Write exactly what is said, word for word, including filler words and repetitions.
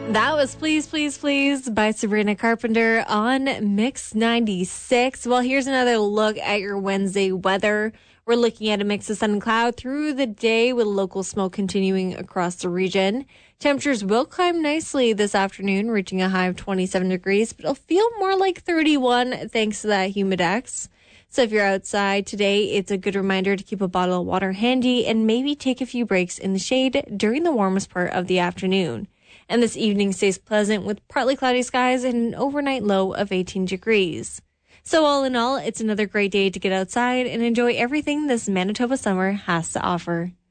That was Please, Please, Please by Sabrina Carpenter on Mix ninety-six. Well, here's another look at your Wednesday weather. We're looking at a mix of sun and cloud through the day with local smoke continuing across the region. Temperatures will climb nicely this afternoon, reaching a high of twenty-seven degrees, but it'll feel more like thirty-one thanks to that humidex. So if you're outside today, it's a good reminder to keep a bottle of water handy and maybe take a few breaks in the shade during the warmest part of the afternoon. And this evening stays pleasant with partly cloudy skies and an overnight low of eighteen degrees. So all in all, it's another great day to get outside and enjoy everything this Manitoba summer has to offer.